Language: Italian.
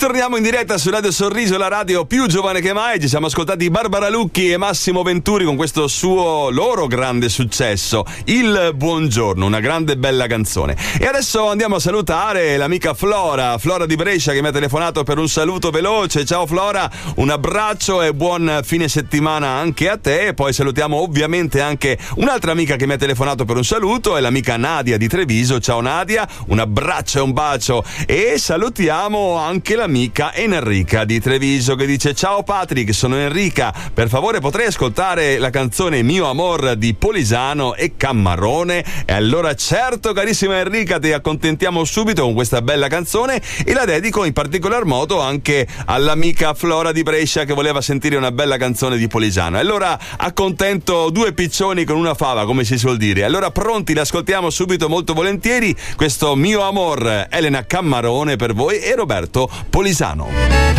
Ritorniamo in diretta su Radio Sorriso, la radio più giovane che mai. Ci siamo ascoltati Barbara Lucchi e Massimo Venturi con questo loro grande successo, Il Buongiorno, una grande bella canzone. E adesso andiamo a salutare l'amica Flora di Brescia, che mi ha telefonato per un saluto veloce. Ciao Flora, un abbraccio e buon fine settimana anche a te. E poi salutiamo ovviamente anche un'altra amica che mi ha telefonato per un saluto, è l'amica Nadia di Treviso. Ciao Nadia, un abbraccio e un bacio. E salutiamo anche l'amica Enrica di Treviso, che dice: ciao Patrick, sono Enrica, per favore potrei ascoltare la canzone Mio Amor di Polisano e Cammarone? E allora certo, carissima Enrica, ti accontentiamo subito con questa bella canzone e la dedico in particolar modo anche all'amica Flora di Brescia, che voleva sentire una bella canzone di Polisano. E allora accontento due piccioni con una fava, come si suol dire. Allora pronti, l'ascoltiamo subito molto volentieri, questo Mio Amor, Elena Cammarone per voi e Roberto Polisano.